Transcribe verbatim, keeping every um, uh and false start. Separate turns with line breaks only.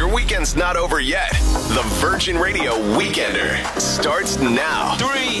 Your weekend's not over yet. The Virgin Radio Weekender starts now.
Three,